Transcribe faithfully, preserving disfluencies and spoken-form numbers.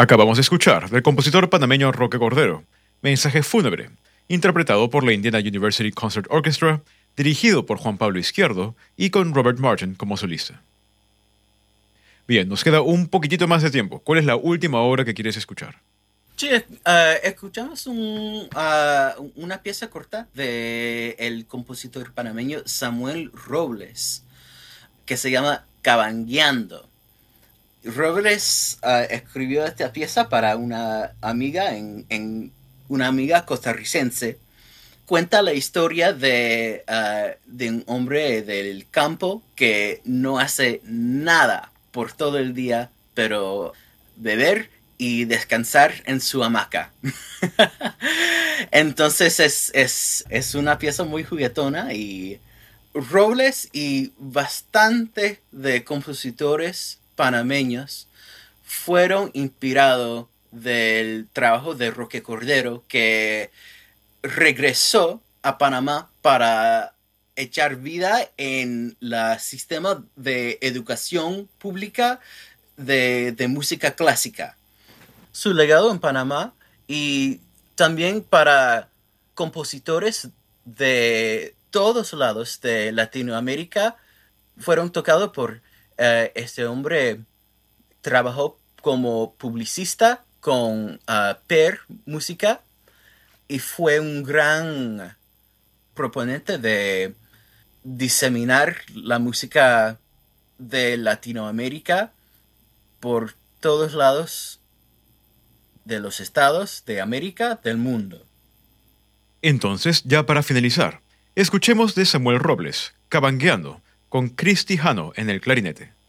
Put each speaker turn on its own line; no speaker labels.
Acabamos de escuchar del compositor panameño Roque Cordero, Mensaje Fúnebre, interpretado por la Indiana University Concert Orchestra, dirigido por Juan Pablo Izquierdo y con Robert Martin como solista. Bien, nos queda un poquitito más de tiempo. ¿Cuál es la última obra que quieres escuchar?
Sí, uh, escuchamos un, uh, una pieza corta de el compositor panameño Samuel Robles, que se llama Cabangueando. Robles uh, escribió esta pieza para una amiga, en, en una amiga costarricense. Cuenta la historia de, uh, de un hombre del campo que no hace nada por todo el día, pero beber y descansar en su hamaca. Entonces es, es, es una pieza muy juguetona, y Robles y bastante de compositores panameños fueron inspirados del trabajo de Roque Cordero, que regresó a Panamá para echar vida en el sistema de educación pública de, de música clásica. Su legado en Panamá, y también para compositores de todos lados de Latinoamérica, fueron tocados por uh, este hombre. Trabajó como publicista con uh, Per Música y fue un gran proponente de diseminar la música de Latinoamérica por todos lados de los estados de América, del mundo.
Entonces, ya para finalizar, escuchemos de Samuel Robles, Cabangueando, con Cristi Jano en el clarinete.